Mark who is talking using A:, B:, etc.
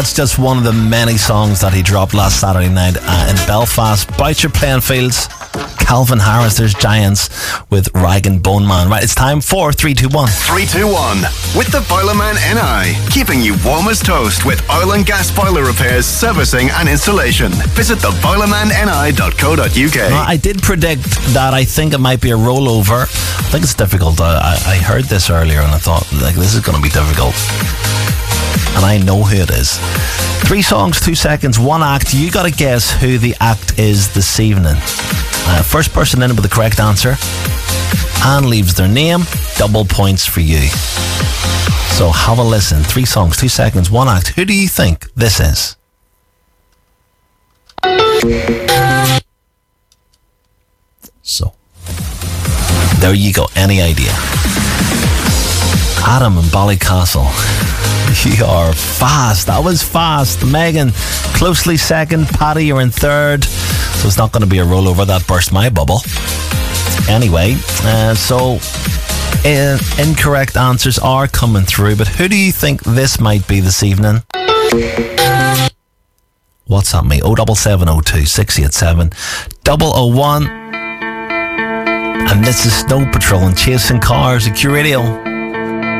A: It's just one of the many songs that he dropped last Saturday night in Belfast. Boucher playing fields. Calvin Harris, there's Giants with Rag and Bone Man. Right, it's time for 3, 2, 1.
B: 3, 2, 1. With the Boilerman NI. Keeping you warm as toast with oil and gas boiler repairs, servicing and installation. Visit theboilermanni.co.uk.
A: I did predict that I think it might be a rollover. I think it's difficult. I heard this earlier and I thought, like, this is going to be difficult. And I know who it is. 3 songs, 2 seconds, 1 act. You got to guess who the act is this evening. First person in with the correct answer and leaves their name, double points for you. So have a listen. 3 songs, 2 seconds, 1 act. Who do you think this is? So there you go. Any idea? Adam in Ballycastle. You are fast. That was fast. Megan, closely second. Paddy, you're in third. So it's not going to be a rollover. That burst my bubble. Anyway, so incorrect answers are coming through. But who do you think this might be this evening? WhatsApp me. 07702 687 001. And this is Snow Patrol and Chasing Cars at Q Radio.